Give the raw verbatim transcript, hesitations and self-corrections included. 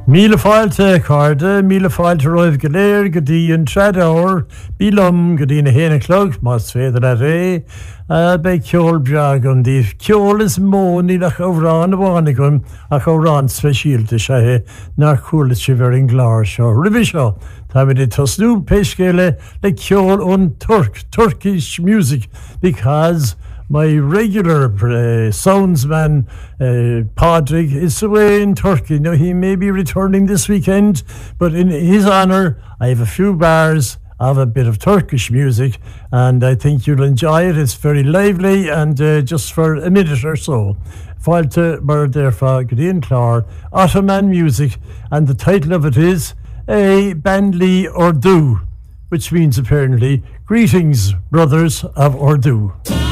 Míle fáilte carda, míle fáilte roimh go léir go dtí an tread áir, bílam go dtí na héana clog, más féidir a ré, a be ceol beag an dí. Ceol is mó ní le chomhrán a bhána gom, a chomhrán speisialta se he, nach chuairla si bhar an gláir seo. Ribhi seo, tá mi di tosnú peiscéile le ceol ón Turk, Turkish music, because my regular uh, soundsman, uh, Padraig, is away in Turkey. Now, he may be returning this weekend, but in his honour, I have a few bars of a bit of Turkish music, and I think you'll enjoy it. It's very lively, and uh, just for a minute or so. Fáilte mar derfa Gideon Clark, Ottoman music, and the title of it is A Bandli Urdu, which means apparently, greetings, brothers of Urdu.